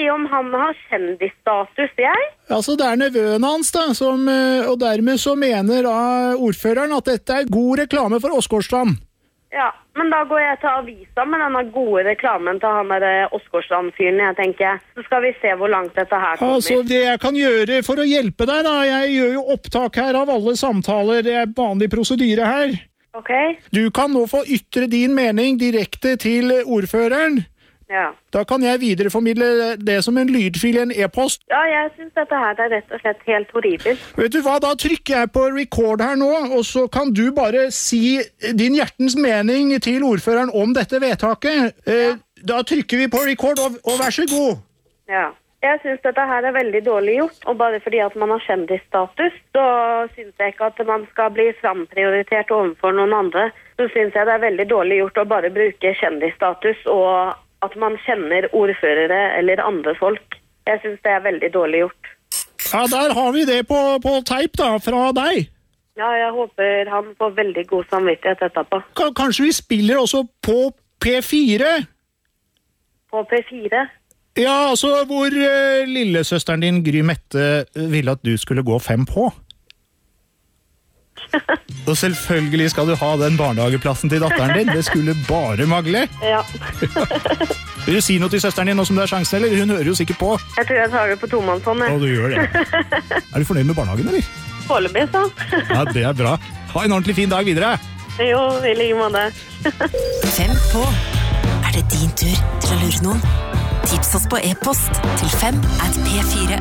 si om han har kjendisstatus, jeg. Altså, det nevøen hans da, og dermed så mener da ordføreren at dette god reklame for Åsgårdstrand. Ja, men da går jeg til avisa med denne gode reklamen til han der Åsgårdstrand-fyren, jeg tenker. Så skal vi se hvor langt dette her kommer. Altså, det jeg kan gjøre for å hjelpe deg da, jeg gjør jo opptak her av alle samtaler, det vanlig prosedyre her. Ok. Du kan nå få ytre din mening direkte til ordføreren. Ja. Da kan jeg videreformidle det som en lydfil i en e-post. Ja, jeg synes dette her er rett og slett helt horribelt. Vet du hva, da trykker jeg på record her nå, og så kan du bare si din hjertens mening til ordføreren om dette vedtaket. Da trykker vi på record, og vær så god. Ja. Jeg synes dette her er veldig dårlig gjort, og bare fordi at man har kjendisstatus, så synes jeg ikke at man skal bli framprioritert overfor noen andre. Så synes jeg det er veldig dårlig gjort å bare bruke kjendisstatus og at man kjenner ordførere eller andre folk. Jeg synes det er veldig dårlig gjort. Ja, der har vi det på teip da, fra deg. Ja, jeg håper han får veldig god samvittighet etterpå. Kanskje vi spiller også på P4? På P4? Ja, altså hvor lillesøsteren din Gry Mette ville at du skulle gå 5 på. Og selvfølgelig skal du ha den barnehageplassen til datteren din. Det skulle bare magle. Ja. Vil du si noe til søsteren din nå som det er sjansen, eller? Hun hører jo sikkert på. Jeg tror jeg tar det på tomannshånd. Ja, du gjør det. Er du fornøyd med barnehagen, eller? Foreløpig, så. Ja, det er bra. Ha en ordentlig fin dag videre. Jo, i like måte. 5 på. Er det din tur til å lure noen? Tips oss på e-post til 5@p4.no.